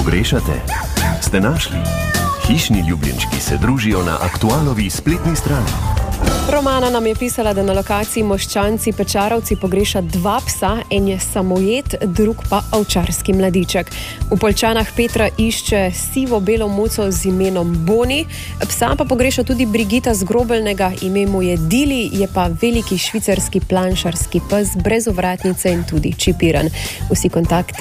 pogrešate? Ste našli? Hišni ljubljenčki se družijo na Aktualovi spletni strani. Romana nam je pisala, da na lokaciji Moščanci Pečarovci pogreša 2 psa, en je samojet, drug pa ovčarski mladiček. V Poljčanah Petra išče sivo-belo muco z imenom Boni, psa pa pogreša tudi Brigita z Grobelnega, ime mu je Dili, je pa veliki švicarski planšarski pes brez ovratnice in tudi čipiran. Vsi kontakti